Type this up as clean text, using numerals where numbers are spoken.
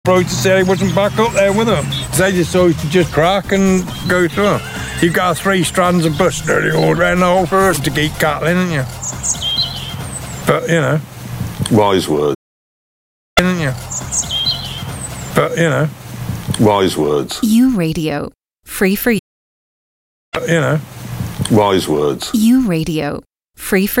Probably to say he wasn't back up there with her. They just always to just crack and go through. You've got 3 strands of bush nearly all around the hole for us to keep cattling, haven't you? But, you know. Wise words. Haven't you? But, you know. Wise words. U Radio. Free for you. But, you know. Wise words. U Radio. Free for